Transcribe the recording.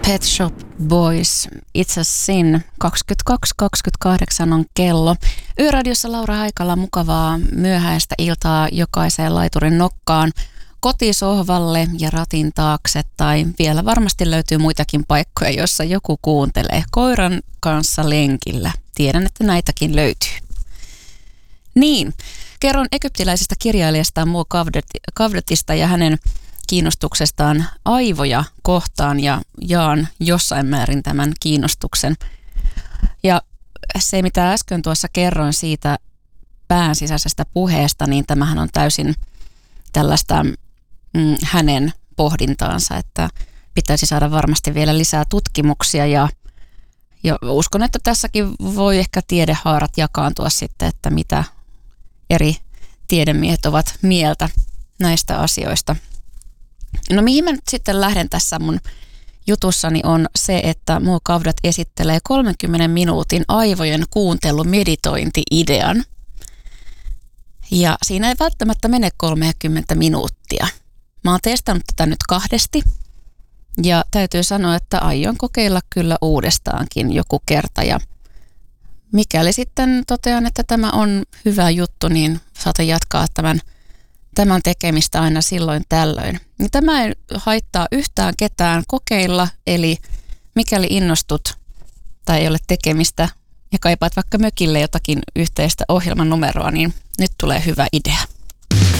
Pet Shop Boys, It's a Sin, 22.28 on kello. Yöradiossa Laura Haikala, mukavaa myöhäistä iltaa jokaiseen laiturin nokkaan, kotisohvalle ja ratin taakse, tai vielä varmasti löytyy muitakin paikkoja, joissa joku kuuntelee koiran kanssa lenkillä. Tiedän, että näitäkin löytyy. Niin, kerron egyptiläisestä kirjailijasta Mo Gawdatista ja hänen kiinnostuksestaan aivoja kohtaan ja jaan jossain määrin tämän kiinnostuksen. Ja se, mitä äsken tuossa kerroin siitä pään sisäisestä puheesta, niin tämähän on täysin tällaista hänen pohdintaansa, että pitäisi saada varmasti vielä lisää tutkimuksia ja uskon, että tässäkin voi ehkä tiedehaarat jakaantua sitten, että mitä eri tiedemiehet ovat mieltä näistä asioista. No mihin mä nyt sitten lähden tässä mun jutussani on se, että Mo Gawdat esittelee 30 minuutin aivojen kuuntelumeditointi-idean. Ja siinä ei välttämättä mene 30 minuuttia. Mä oon testannut tätä nyt 2 ja täytyy sanoa, että aion kokeilla kyllä uudestaankin joku kerta. Ja mikäli sitten totean, että tämä on hyvä juttu, niin saatan jatkaa tämän tekemistä aina silloin tällöin. Tämä ei haittaa yhtään ketään kokeilla, eli mikäli innostut tai ei ole tekemistä ja kaipaat vaikka mökille jotakin yhteistä ohjelman numeroa, niin nyt tulee hyvä idea.